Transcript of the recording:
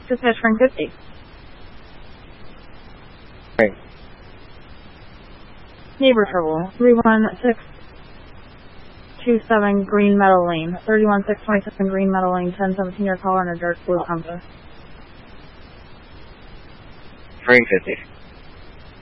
Dispatch Frank 50. Frank. Neighbor trouble. 31627 Green Meadow Lane. 31627 Green Meadow Lane. 1017 your caller in a dark blue Compass. Frank 50.